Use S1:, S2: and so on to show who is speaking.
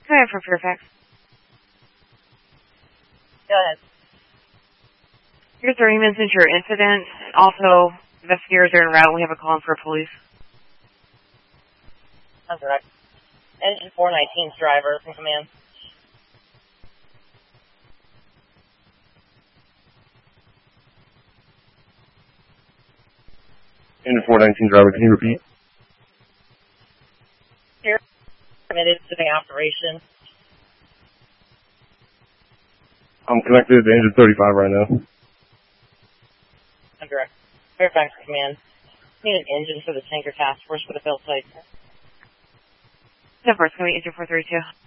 S1: Go ahead for Fairfax.
S2: Go ahead.
S1: Here's the Raymond since your incident. Also, investigators are en route. We have a call in for police.
S2: That's correct. Engine 419's driver in command.
S3: Engine 419 driver, can you repeat?
S2: Here, committed to the operation.
S3: I'm connected to engine 35 right now.
S2: I'm direct. Fairfax command. Need an engine for the tanker task force for the failed site.
S1: Number, it's going to be engine 432.